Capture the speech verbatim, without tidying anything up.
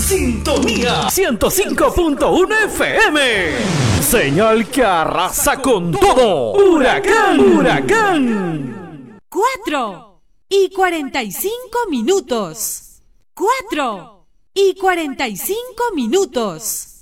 Sintonía ciento cinco punto uno F M. Señal que arrasa con todo. Huracán, huracán. Cuatro y cuarenta y cinco minutos. Cuatro y cuarenta y cinco minutos.